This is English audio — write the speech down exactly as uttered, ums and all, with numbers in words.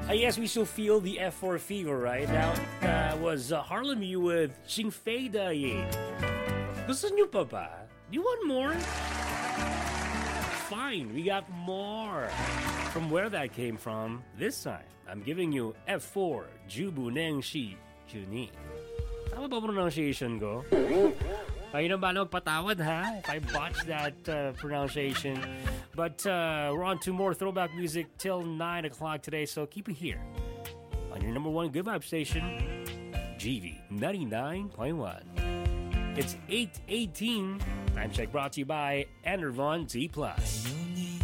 I guess we still feel the F four fever, right? Now, uh, was uh, Harlem U with Ching Fei Da Yi. Gusto nyo pa ba? Do you want more? Fine, we got more. From where that came from, this time, I'm giving you F four, Jubu Neng Shi Juni. Tama ba pronunciation ko? Kayo na ba magpatawad, ha? If I botched that uh, pronunciation. But uh, we're on to more throwback music till nine o'clock today, so keep it here on your number one good vibe station, G V ninety-nine point one. It's eight eighteen. Time check brought to you by Enervon T Plus.